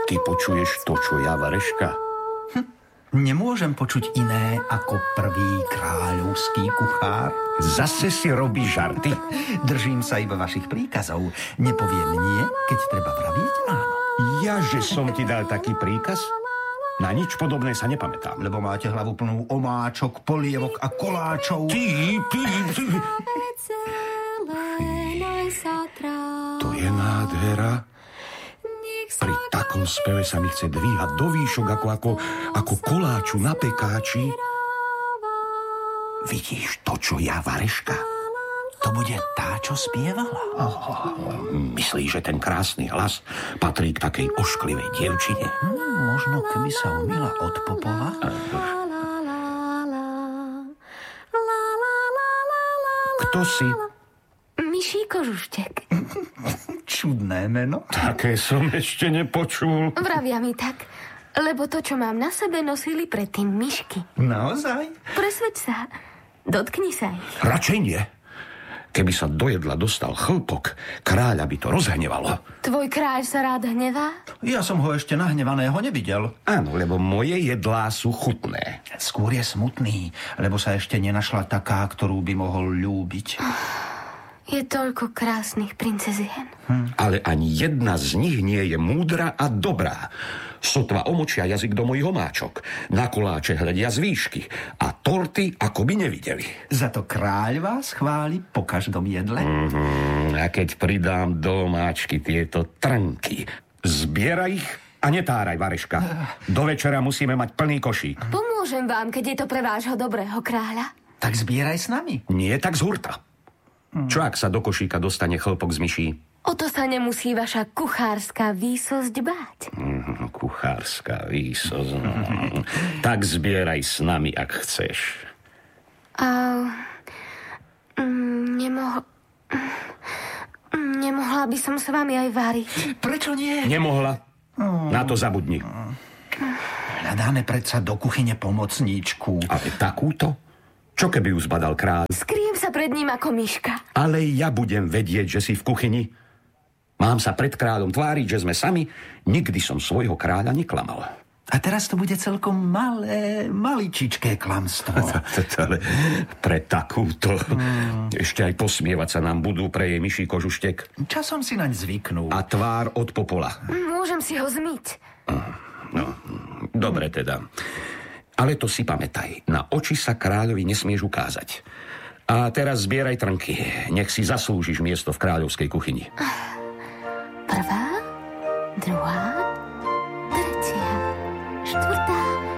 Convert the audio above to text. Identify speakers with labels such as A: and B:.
A: Ty počuješ to, čo ja, Vareška?
B: Nemôžem počuť iné ako prvý kráľovský kuchár.
A: Zase si robíš žarty?
B: Držím sa iba vašich príkazov. Nepoviem nie, keď treba vraviť áno.
A: Ja, že som ti dal taký príkaz? Na nič podobné sa nepamätám.
B: Lebo máte hlavu plnú omáčok, polievok a koláčov.
A: Ty. To je nádhera. Pri takom speve sa mi chce dvíhať do výšok ako koláču na pekáči. Vidíš to, čo ja, Vareška?
B: To bude tá, čo spievala.
A: Myslíš, že ten krásny hlas patrí k takej ošklivej dievčine?
B: Možno, keby sa umila od Popova.
A: Kto si?
C: Myší Kožuštek.
B: Čudné meno.
A: Také som ešte nepočul.
C: Vravia mi tak, lebo to, čo mám na sebe, nosili predtým myšky.
B: Naozaj?
C: Presveď sa, dotkni sa ich.
A: Radšej nie. Keby sa do jedla dostal chlpok, kráľa by to rozhnevalo.
C: Tvoj kráľ sa rád hnevá?
B: Ja som ho ešte nahnevaného nevidel.
A: Áno, lebo moje jedlá sú chutné.
B: Skôr je smutný, lebo sa ešte nenašla taká, ktorú by mohol ľúbiť.
C: Je toľko krásnych princezien.
A: Ale ani jedna z nich nie je múdra a dobrá. Sotva omočia jazyk do mojich omáčok. Na koláče hľadia z výšky. A torty ako by nevideli.
B: Za to kráľ vás chváli po každom jedle?
A: A keď pridám do omáčky tieto trnky, zbieraj ich a netáraj, Vareška. Do večera musíme mať plný košík.
C: Pomôžem vám, keď je to pre vášho dobrého kráľa.
B: Tak zbieraj s nami.
A: Nie tak z hurta. Čo ak sa do košíka dostane chlpok z myší?
C: O to sa nemusí vaša kuchárska výsosť báť.
A: Kuchárska výsosť. Tak zbieraj s nami, ak chceš.
C: Nemohla by som s vami aj váriť.
B: Prečo nie?
A: Nemohla. Na to zabudni.
B: Hľadáme predsa do kuchyne pomocníčku.
A: Ale takúto? Čo keby ju zbadal kráľ?
C: Skriem sa pred ním ako myška.
A: Ale ja budem vedieť, že si v kuchyni. Mám sa pred kráľom tváriť, že sme sami. Nikdy som svojho kráľa neklamal.
B: A teraz to bude celkom maličičké klamstvo.
A: Ale pre takúto. Ešte aj posmievať sa nám budú pre jej myší Kožuštek.
B: Časom si naň zvyknú.
A: A tvár od popola.
C: Môžem si ho zmyť.
A: No, dobre teda. Ale to si pamätaj, na oči sa kráľovi nesmieš ukázať. A teraz zbieraj trnky, nech si zaslúžiš miesto v kráľovskej kuchyni.
C: Prvá, druhá,